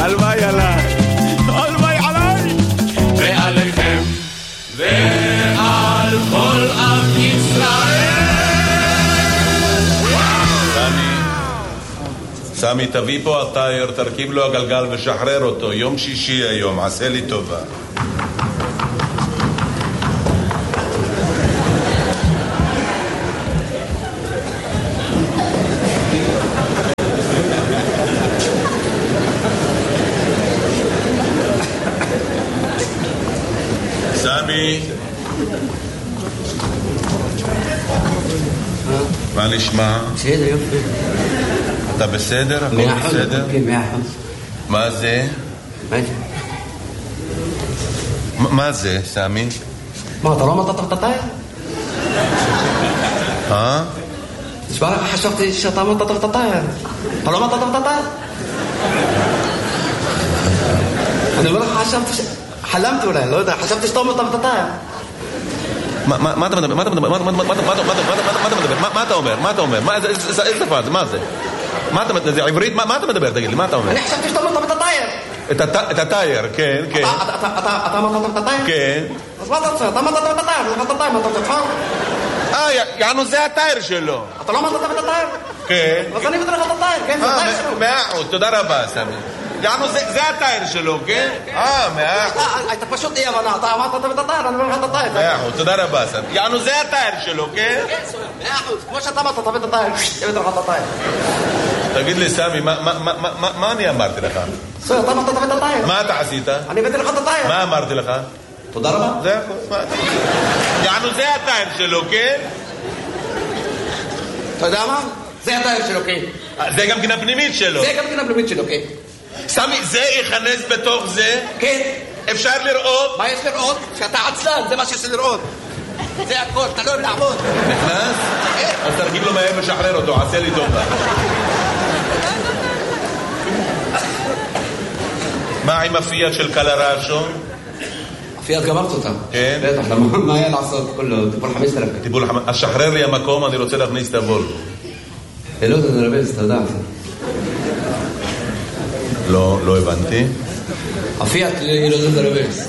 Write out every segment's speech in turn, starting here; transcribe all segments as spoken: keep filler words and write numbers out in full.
הלוואי עליי, הלוואי עליי ועליכם ועל כל עם ישראל. סמי, סמי תביא פה הטייר, תרכיב לו הגלגל ושחרר אותו. יום שישי היום, עשה לי טובה. סמי, מה נשמע? בסדר, יופי. אתה בסדר? הכל בסדר? כן, מאה אחוז. מה זה? מה זה? מה זה, סמי? מה, אתה לא מטעת את הטייר? אה? תשמע לך, חשבתי שאתה מטעת את הטייר. אתה לא מטעת את הטייר? אני אומר לך, חשבתי ש... חלמתי אולי, לא יודע, חשבתי שאתה מטעת את הטייר. מה אתה מדבר? מה אתה מדבר? מה אתה מדבר? מה אתה אומר? מה אתה אומר? איזה שפה זה? מה זה? מה אתה מדבר? זה עברית? מה אתה מדבר? תגיד לי, מה אתה אומר? אני חשבתי שאתה מטעת את הטייר. את הטייר, כן, כן. אתה מטעת את הטייר? כן. אז מה אתה רוצה? אתה מטעת את הטייר, אתה מטעת את הטייר, אתה מטעת את אה, יענו זה הטייר שלו. אתה לא מטעת את הטייר? כן. אז אני מטעת את הטייר, כן, זה הטייר שלו. מאה אחוז, תודה רבה, סמי. יענו זה הטייר שלו, כן? אה, מאה אחוז. אתה פשוט אי הבנה, אתה אמרת את הטייר, אני אומר לך את הטייר. מאה אחוז, תודה רבה, סמי. יענו זה הטייר שלו, כן? כן, סויה, מאה אחוז, כמו שאתה אמרת, אתה את הטייר, תביא לך את הטייר. תגיד לי, סמי, מה אני אמרתי לך? סויה, אתה אמרת את הטייר. מה אתה עשית? אני הבאתי לך את הטייר. מה אמרתי לך? תודה רבה. זה הכל. יענו זה הטייר שלו, כן? אתה יודע מה? זה הטייר שלו, כן. זה גם כן הפנימית שלו. זה גם כן הפנימית שלו, כן. סמי, זה ייכנס בתוך זה? כן. אפשר לראות? מה יש לראות? שאתה עצלן, זה מה שיש לראות. זה הכל, אתה לא אוהב לעבוד. נכנס? אז תרגיב לו מהר ושחרר אותו, עשה לי טובה. מה עם הפיאט של קלרשו? הפיאט גמרת אותה. כן? בטח, מה היה לעשות? כולו, טיפול חמש אלף. טיפול חמש... אז שחרר לי המקום, אני רוצה להכניס את הוולבו. לא, זה נרבז, אתה יודע. לא, לא הבנתי. הפיאט היא לא זה נרבז.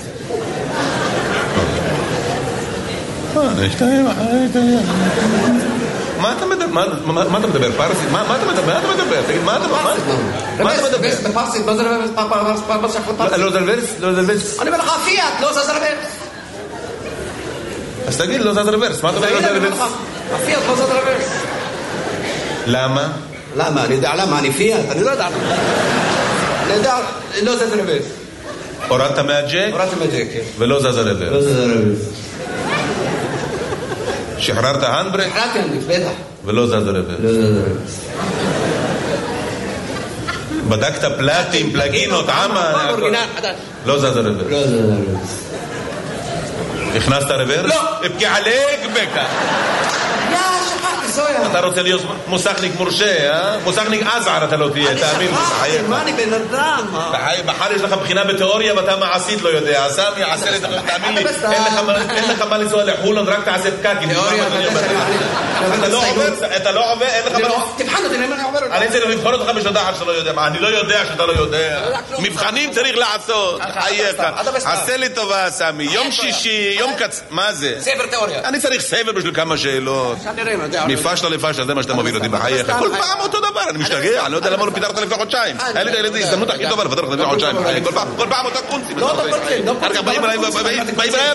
מה אתה מדבר? מה אתה מדבר? פרסית? מה אתה מדבר? מה אתה מדבר? תגיד, מה אתה מדבר? מה אתה מדבר? בפרסית, מה זה רבז? לא זה רבז? לא זה רבז? אני אומר לך, הפיאט, לא זה רבז. אז תגיד, לא זה רבז. מה אתה אומר? לא זה רבז? הפיאט, לא זה רבז. למה? למה? אני יודע למה, אני פיאט, אני לא יודע למה. אני יודע, לא זה רבז. הורדת מהג'ק? הורדתי מהג'ק, כן. ולא זז הרבז. לא זה רבז. שחררת הנדברק? שחררתי הנדברק, בטח. ולא זז הרבז. לא זה רבז. בדקת פלטים, פלגינות, עמה? לא זז הרבז. לא זה רבז. הכנסת רברס? לא. אפקי עליק בקה. יא, שכחתי, סויה. אתה רוצה להיות מוסכניק מורשה, אה? מוסכניק עזער אתה לא תהיה, תאמין לי. אני שכחתי, מה אני בן אדם? בחר יש לך בחינה בתיאוריה ואתה מעשית לא יודע. סמי, עשה לי, תאמין לי, אין לך מה לנסוע לחולון, רק תעשה פקקים. תיאוריה, אתה לא עובר, אתה לא עובר, אין לך מה... תבחן אותי, אני עובר אותי. אני צריך לבחון אותך בשביל דעת שאתה לא יודע. אני לא יודע שאתה לא יודע. מבחנים צריך לעשות. חייך. עשה לי טובה, סמי. יום שישי, יום קצ... מה זה? ספר תיאוריה. אני צריך ספר בשביל כמה שאלות. מפשלה לפשלה, זה מה שאתה מוביל אותי בחייך. כל פעם אותו דבר, אני משתגע. אני לא יודע למה לא פיתרת לפני חודשיים. היה לי את הילדים, הזדמנות הכי טובה לפתר לך לפני חודשיים. כל פעם אותה קונצים. לא, לא קונצים. אחר כך באים אליי, באים אליי,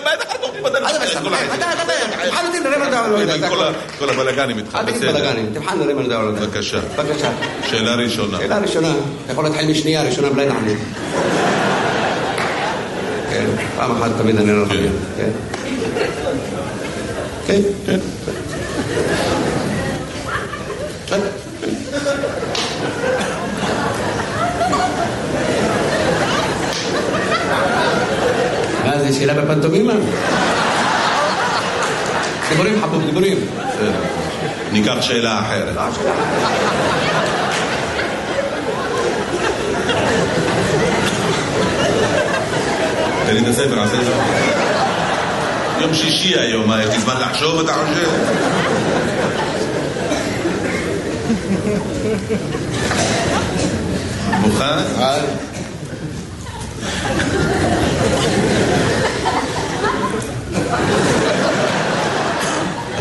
כל הבלגנים איתך. אל תגיד בלגנים, תבחן נראה מה נדבר על זה. בבקשה. בבקשה. שאלה ראשונה. שאלה ראשונה. אתה יכול להתחיל משנייה, ראשונה בלי נענית. כן, פעם אחת תמיד אני לא חייב. כן. כן. כן. כן. מה זה, שאלה בפנטומימה? דיבורים חבוב, דיבורים. ניקח שאלה אחרת. תן לי את הספר, עשה את זה. יום שישי היום, יש לי זמן לחשוב, אתה חושב? מוכן?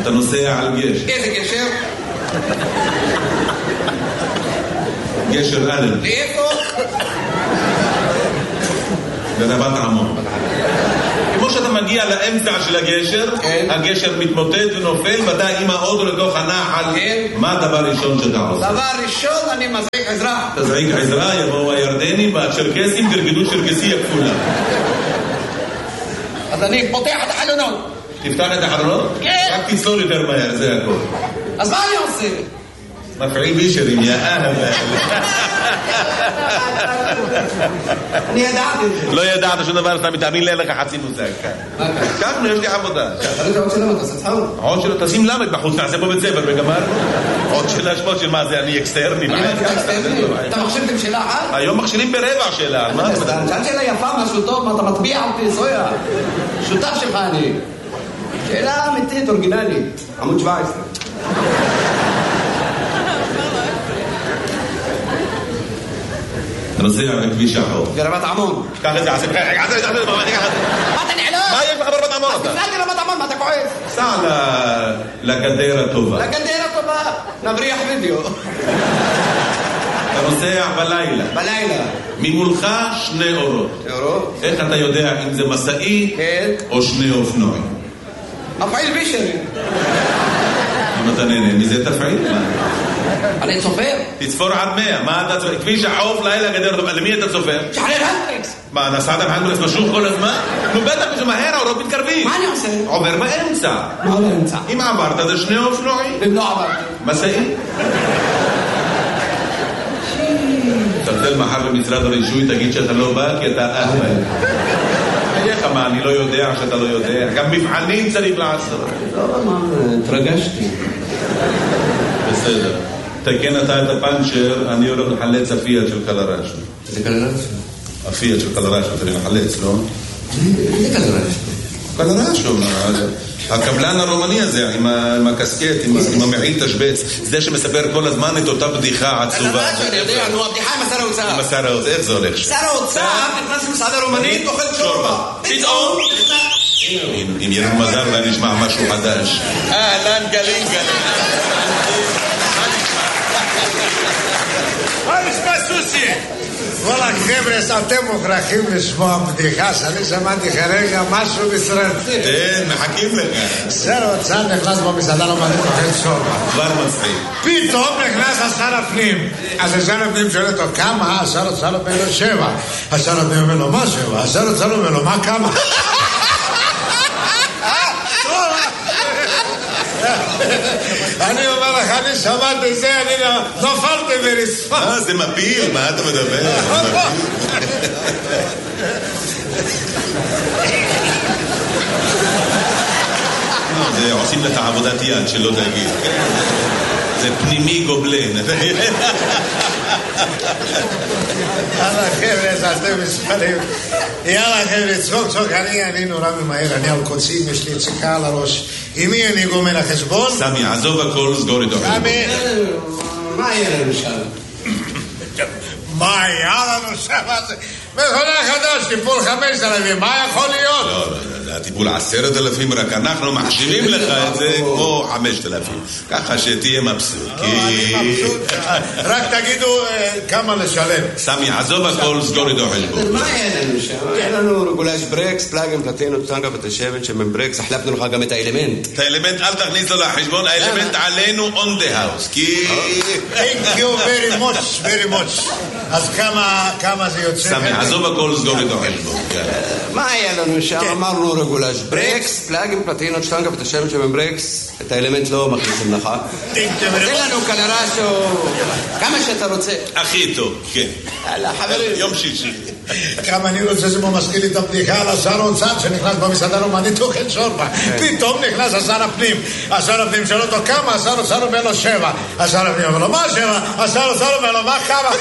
אתה נוסע על גשר. איזה גשר? גשר א'. לאיפה? ברבת עמון. כמו שאתה מגיע לאמצע של הגשר, הגשר מתמוטט ונופל, ואתה עם האוטו לתוך הנחל. מה הדבר הראשון שאתה עושה? דבר ראשון, אני מזעיק עזרה. תזעיק עזרה, יבואו הירדנים והצ'רקסים, תרגדו צ'רקסי הכפולה. אז אני פותח את החלונות. תפתח את החלונות? כן. רק תצלול יותר מהר, זה הכל. אז מה אני עושה? מפעיל בישרים, יא אהבה. אני ידעתי את זה. לא ידעת שום דבר, אתה מתאמין לי, אין לך חצי מושג. כך, יש לי עבודה. אבל זה עוד שלמה, אתה עושה צחוק. עוד שלא, תשים למד בחוץ, נעשה פה בית ספר וגמר. עוד שאלה שמות של מה זה, אני אקסטרני. אני אקסטרני? אתה מכשירים שאלה אחת? היום מכשירים ברבע שאלה, על מה אתה מדבר? שאלה שאלה יפה, משהו טוב, מה אתה מטביע אותי, סויה. שותף שלך אני. שאלה אמיתית, אורגינלית. עמוד שבע עשרה. אתה נוסע בכביש החור. ברבת עמון. קח את זה, עשי, רגע, עשי, עשי, עשי, מה אתה נעלם? מה יש לך ברבת עמון אתה? תפלאתי רבת עמון, מה אתה כועס? סע לגדר הטובה. לגדר הטובה, נבריח וידאו. אתה נוסע בלילה. בלילה. ממולך שני אורות. אורות? איך אתה יודע אם זה מסעי או שני אופנועים? מפעיל בישרי. אם אתה נהנה מזה תפעיל. אני צופר. תצפור עד מאה. מה אתה צופר? כביש החוף לילה גדר הטובה. למי אתה צופר? שחרר הנדריקס. מה, נסעת בהנדריקס משוך כל הזמן? נו בטח שמהר האורות מתקרבים. מה אני עושה? עובר באמצע. מה באמצע? אם עברת זה שני אופנועים. אם לא עברתי. מסעי? תרצל מחר במשרד הרישוי, תגיד שאתה לא בא כי אתה אהבה. איך מה, אני לא יודע שאתה לא יודע. גם מבחנים צריך לעשות. לא, מה, התרגשתי. בסדר. תקן אתה את הפנצ'ר, אני הולך לחלץ הפיאט של קלרשו. זה קלרשו? הפיאט של קלרשו, צריך לחלץ, לא? זה קלרשו. קלרשו, הקבלן הרומני הזה, עם הקסקט, עם המעיל תשבץ, זה שמספר כל הזמן את אותה בדיחה עצובה. קלרשו, אני יודע, נו, הבדיחה עם השר האוצר. עם השר האוצר, איך זה הולך? שר האוצר נכנס למסעדה רומנית, אוכל שורבה. פתאום! אם יהיה לנו מזל ואני נשמע משהו חדש. אהלן גלים גלים. מה נשמע סוסי? וואלה חבר'ה, אתם מוכרחים לשמוע בדיחה שאני שמעתי כרגע משהו מסרטי. כן, מחכים לך. שר האוצר נכנס במסעדה לא מעניין אוכל שורבה. כבר מצחיק. פתאום נכנס השר הפנים. אז השר הפנים שואל אותו כמה? השר האוצר אומר לו שבע. השר הפנים אומר לו מה שבע? השר האוצר אומר לו מה כמה? אני אומר לך, אני שמעתי זה, אני נופלתי ברצפה. אה, זה מפיל, מה אתה מדבר? זה עושים לך עבודת יד, שלא תגיד. זה פנימי גובלן. יאללה חבר'ה, אתם מספרים. יאללה חבר'ה, צחוק צחוק, אני אני נורא ממהר, אני על קוצים, יש לי ציקה על הראש. עם מי אני גומר החשבון? סמי, עזוב הכל, סגור איתו. סמי, מה יהיה לנו שם? מה היה לנו שם? מכונה חדש, טיפול חמש אלפים, מה יכול להיות? לא, זה הטיפול עשרת אלפים, רק אנחנו מחשיבים לך את זה כמו חמשת אלפים. ככה שתהיה מבסוט. אני מבסוט, רק תגידו כמה לשלם. סמי, עזוב הכל, סגור איתו חשבון. מה יהיה לנו שם? יהיה לנו רגולש ברקס, פלאגים, פלטינות, טנגה ותשבת שמן ברקס, החלפנו לך גם את האלמנט. את האלמנט אל תכניס לו לחשבון, האלמנט עלינו on the house, כי... Thank you very much, very much. אז כמה זה יוצא? סמי, עזוב הכל, סגור איתו חשבון. מה היה לנו שם? אמרנו רגולש ברקס, פלאגים, פלטינות, טנגה ותשבת שמן ברקס, את האלמנט לא מכניסים לך. תן לנו קלרשו, כמה שאתה רוצה. הכי טוב, כן. יאללה, חברים. יום שישי. כמה אני רוצה, זה מזכיר לי את הבדיחה על השר האוצר שנכנס במסעדה רומנית אוכל שורבה. פתאום נכנס השר הפנים. השר הפנים שואל אותו כמה, השר האוצר אומר לו שבע. השר הפנים אומר לו מה שבע? השר האוצר אומר לו מה כמה?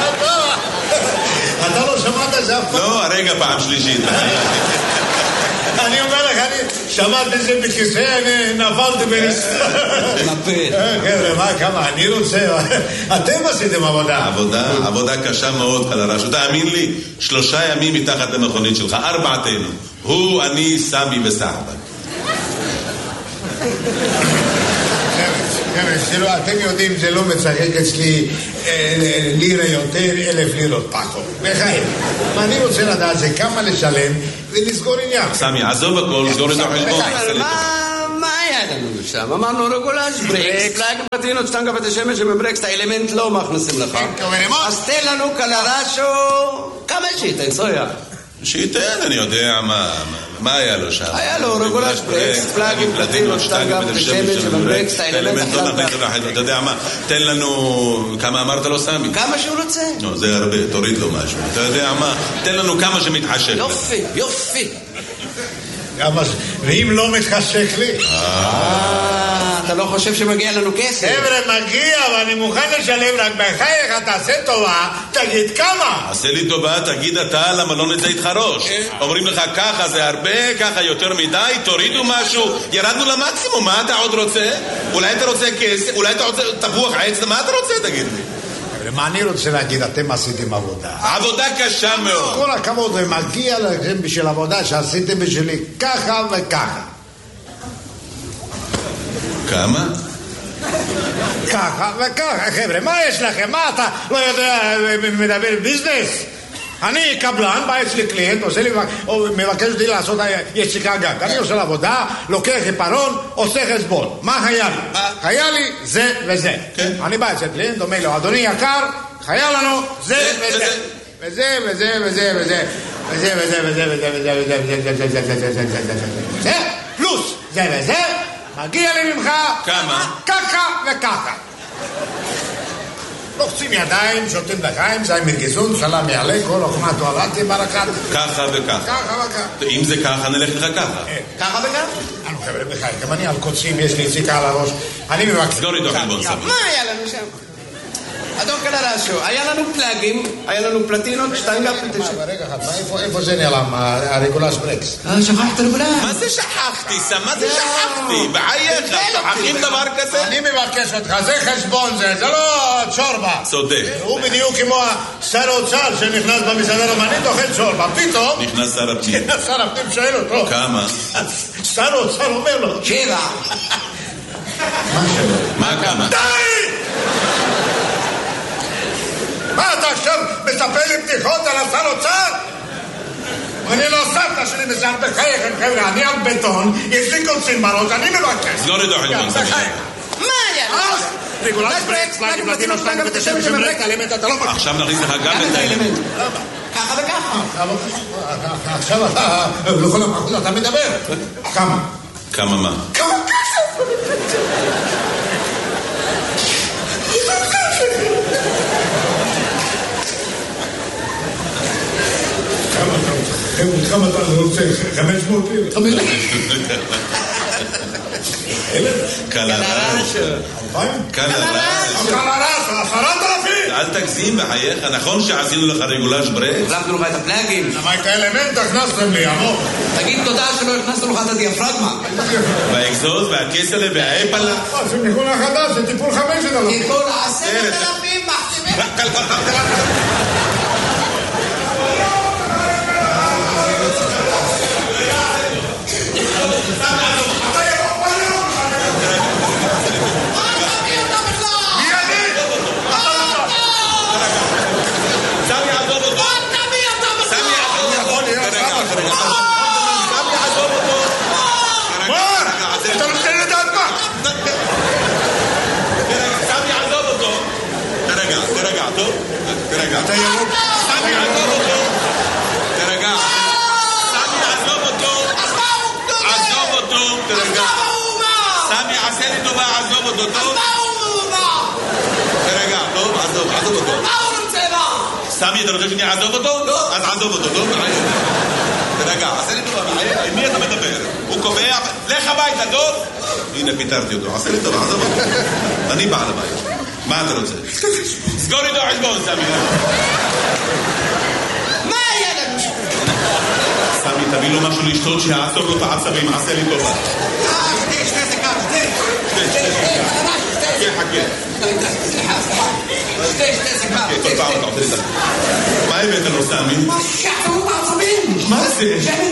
אתה לא שמעת זה אף פעם? לא, הרגע פעם שלישית. אני אומר לך, אני שמעתי את זה בכיסא, אני נפלתי בנסתר. נפל. חבר'ה, מה, כמה, אני רוצה, אתם עשיתם עבודה. עבודה, עבודה קשה מאוד, קלרש. תאמין לי, שלושה ימים מתחת למכונית שלך, ארבעתנו. הוא, אני, סמי וסחבק. אתם יודעים, זה לא מצחק אצלי לירה יותר, אלף לירות פחות. בחיים. אני רוצה לדעת זה כמה לשלם ולסגור עניין. סמי, עזוב הכל, סגור את החשבון. מה היה לנו שם? אמרנו רגולש, ברקס, פלאג פלטינות, שטנגה ותשמש שמברקס, את האלמנט לא מכניסים לך. אז תן לנו קלרשו, כמה שייתן, סויה. שייתן, אני יודע מה... מה היה לו שם? היה לו רגולש, ברקס, פלאג פלטינות, שטנגה ותשמש שמברקס, את האלמנט לא מכניסים לך. אתה יודע מה? תן לנו... כמה אמרת לו סמי? כמה שהוא רוצה. לא, זה הרבה, תוריד לו משהו. אתה יודע מה? תן לנו כמה שמתחשק. יופי, יופי. ואם לא מתחשק לי? אתה לא חושב שמגיע לנו כסף? חבר'ה, מגיע, ואני מוכן לשלם, רק בחייך, תעשה טובה, תגיד כמה. עשה לי טובה, תגיד אתה, למה לא נצא איתך ראש? אומרים לך ככה זה הרבה, ככה יותר מדי, תורידו משהו, ירדנו למקסימום, מה אתה עוד רוצה? אולי אתה רוצה כסף, אולי אתה רוצה תפוח עץ, מה אתה רוצה, תגיד לי? מה אני רוצה להגיד, אתם עשיתם עבודה. עבודה קשה מאוד. כל הכבוד, ומגיע לכם בשביל עבודה שעשיתם בשבילי ככה וככה. כמה? ככה וככה, חבר'ה, מה יש לכם? מה אתה לא יודע, מדבר ביזנס? אני קבלן, בא אצלי קליינט, עושה לי, או מבקש אותי לעשות יציקה גג. אני עושה לעבודה, לוקח עיפרון, עושה חשבון. מה היה לי? היה לי זה וזה. אני בא אצל קליינט, אומר לו, אדוני יקר, חייב לנו זה וזה. וזה וזה וזה וזה. וזה וזה וזה וזה וזה וזה וזה וזה וזה וזה וזה וזה פלוס זה וזה, מגיע לי ממך כמה? ככה וככה. לוחצים ידיים, שותים לחיים, זי מרגזון, סלם יעלה, כל אוכמה תואלתי ברקת. ככה וככה. ככה וככה. אם זה ככה, נלך לך ככה. ככה וככה? אנו חבר'ה בחיים, גם אני על קוצים, יש לי יציקה על הראש. אני מבקש. סגור איתו חלבון סמי. מה היה לנו שם? אדון קלרשו, היה לנו פלאגים, היה לנו פלטינות, שטנגה פלטינות. רגע אחד, איפה זה נעלם, הרגולש ברקס? שכחת רגולש. מה זה שכחתי, סם? מה זה שכחתי? בחייך, שכחים דבר כזה? אני מבקש אותך, זה חשבון זה, זה לא צ'ורבה. צודק. הוא בדיוק כמו שר האוצר שנכנס במסעדה רומנית, אוכל צ'ורבה, פתאום... נכנס שר הפנים. שר הפנים שואל אותו. כמה? שר האוצר אומר לו. שבע. מה שבע? מה כמה? די! מה אתה עכשיו מספר לי בדיחות על השר אוצר? אני לא סבתא שלי מזל בחייכם, חבר'ה, אני על בטון, יש לי קוצים בראש, אני מבקש. סגור איתו חלבון סמי. מה היה? רגולש ברקס, פלאגים פלטינות, שטנגה ותשמש שמברקס, האלמנט אתה לא מבקש. עכשיו נכניס לך גם את האלמנט. ככה וככה. עכשיו אתה, לכל המחוז אתה מדבר. כמה? כמה מה? כמה כסף? כמה אתה רוצה? חמש מאות לירות? חמש קלרש. קלרש. קלרש, עשרת אלפים! אל תגזים בחייך, נכון שעשינו לך רגולש ברקס? החלפנו לך את הפלאגים. אבל את האלמנט הכנסתם לי, עמוק. תגיד תודה שלא הכנסנו לך את הדיאפרגמה. והאקזוז והכסלה והאפלה. זה מכונה חדש, זה טיפול חמש אלפים. טיפול עשרת אלפים מחתימים. אתה ירוק. סמי עזוב אותו. תרגע. סמי עזוב אותו. עזוב אותו. תרגע. סמי עשה לי טובה, עזוב אותו. טוב? תרגע. טוב, עזוב, עזוב אותו. סמי, אתה רוצה שאני אעזוב אותו? לא. אז עזוב אותו, טוב? תרגע, עשה לי טובה. עם מי אתה מדבר? הוא קובע, לך הביתה, טוב? הנה, פיתרתי אותו. עשה לי טובה, עזוב אותו. אני בעל הבית. מה אתה רוצה? סגור איתו חשבון, סמי. מה היה לנו? סמי, תביא לו משהו לשתות שיעצור לו את העצבים, עשה לי טובה. אה, שתי, שתי סיגר, שתי. שתי, שתי, שתי. חכה, שתי, שתי סיגר. חכה, כל פעם אתה עושה לי את זה. מה הבאת לו, סמי? מה שיעצרו בעצבים? מה זה?